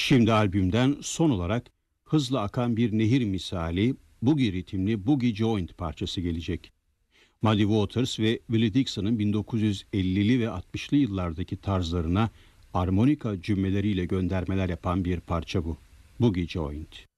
Şimdi albümden son olarak hızla akan bir nehir misali boogie ritimli Boogie Joint parçası gelecek. Muddy Waters ve Willie Dixon'ın 1950'li ve 60'lı yıllardaki tarzlarına armonika cümleleriyle göndermeler yapan bir parça bu. Boogie Joint.